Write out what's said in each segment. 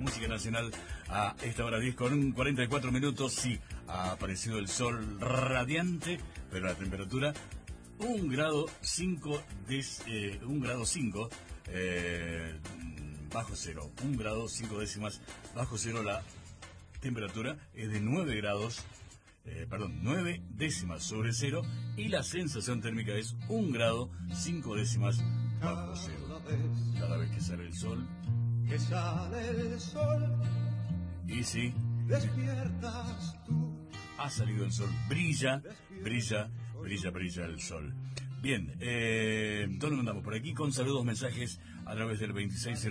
música nacional a esta hora 10 con 44 minutos. Sí, ha aparecido el sol radiante, pero la temperatura 1 grado 5 bajo cero. 1 grado 5 décimas bajo cero. La temperatura es de 9 décimas sobre cero, y la sensación térmica es 1 grado 5 décimas bajo cero. Cada vez que sale el sol, y sí, despiertas tú. Ha salido el sol, brilla el sol. Bien, ¿dónde andamos? Por aquí con saludos, mensajes a través del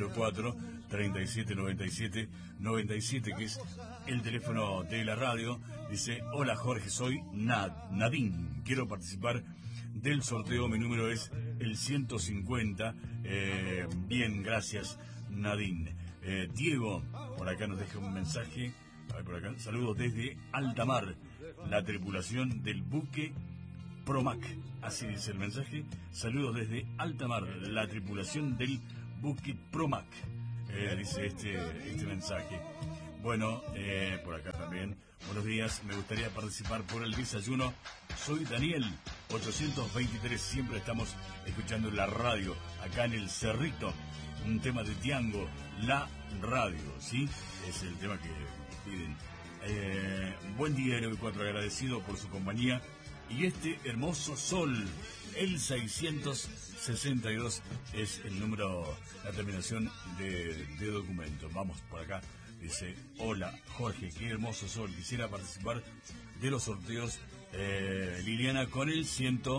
2604-3797-97, que es el teléfono de la radio. Dice: hola Jorge, soy Nadine, quiero participar del sorteo, mi número es el 150. Bien, gracias Nadine. Diego, por acá nos deja un mensaje. A ver, por acá, saludos desde alta mar, la tripulación del buque Promac, así dice el mensaje. Saludos desde alta mar, la tripulación del buque Promac, dice este mensaje. Bueno, por acá también, buenos días, me gustaría participar por el desayuno. Soy Daniel, 823, siempre estamos escuchando la radio, acá en el Cerrito, un tema de Tiango, la radio, ¿sí? Es el tema que piden. Buen día, LB4, agradecido por su compañía y este hermoso sol. El 662 es el número, la terminación de documento. Vamos por acá. Dice: hola Jorge, qué hermoso sol, quisiera participar de los sorteos. Liliana con el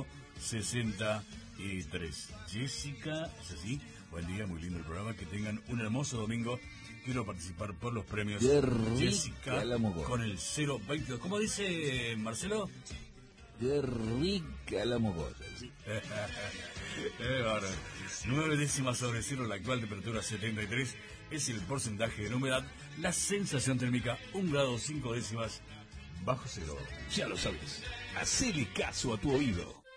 163. Jessica, es así. Buen día, muy lindo el programa, que tengan un hermoso domingo. Quiero participar por los premios. Jessica con el 022. ¿Cómo dice Marcelo? Qué rica la mogolla. 9 décimas sobre cero, la actual temperatura 73, es el porcentaje de la humedad, la sensación térmica 1 grado 5 décimas bajo cero. Ya lo sabes, hacele caso a tu oído.